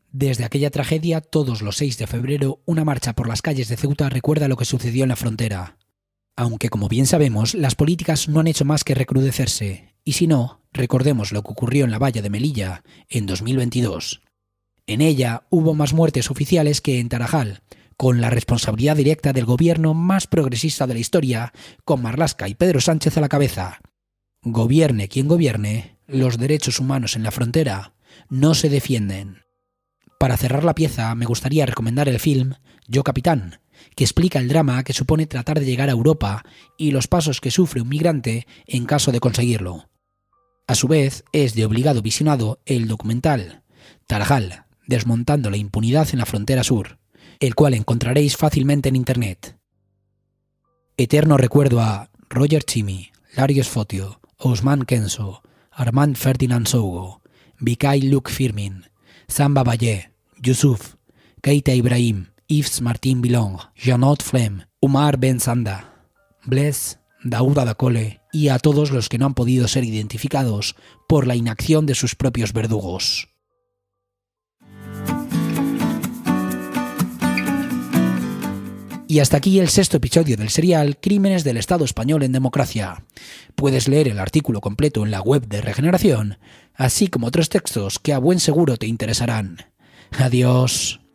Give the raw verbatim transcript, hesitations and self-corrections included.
Desde aquella tragedia, todos los seis de febrero, una marcha por las calles de Ceuta recuerda lo que sucedió en la frontera. Aunque, como bien sabemos, las políticas no han hecho más que recrudecerse, y si no, recordemos lo que ocurrió en la valla de Melilla en dos mil veintidós. En ella hubo más muertes oficiales que en Tarajal, con la responsabilidad directa del gobierno más progresista de la historia, con Marlaska y Pedro Sánchez a la cabeza. Gobierne quien gobierne, los derechos humanos en la frontera no se defienden. Para cerrar la pieza, me gustaría recomendar el film Yo Capitán, que explica el drama que supone tratar de llegar a Europa y los pasos que sufre un migrante en caso de conseguirlo. A su vez, es de obligado visionado el documental Tarajal, desmontando la impunidad en la frontera sur, el cual encontraréis fácilmente en internet. Eterno recuerdo a Roger Chimi, Larios Fotio, Ousmane Kenzo, Armand Ferdinand Sougo, Bikay Luc Firmin, Samba Vallé, Yusuf, Keita Ibrahim, Yves Martin Bilong, Janot Flem, Umar Ben Sanda, Bless, Daouda Dacole y a todos los que no han podido ser identificados por la inacción de sus propios verdugos. Y hasta aquí el sexto episodio del serial Crímenes del Estado Español en Democracia. Puedes leer el artículo completo en la web de Regeneración, así como otros textos que a buen seguro te interesarán. Adiós.